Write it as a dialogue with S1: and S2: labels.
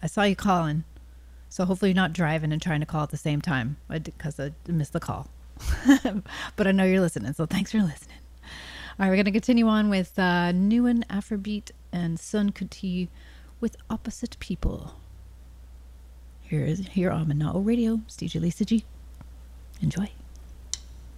S1: I saw you calling. So hopefully you're not driving and trying to call at the same time because I missed the call. But I know you're listening, so thanks for listening. All right, we're going to continue on with Newen Afrobeat and Sun Kuti with Opposite People. Here on Mana'o Radio. It's DJ Lisa G. Enjoy.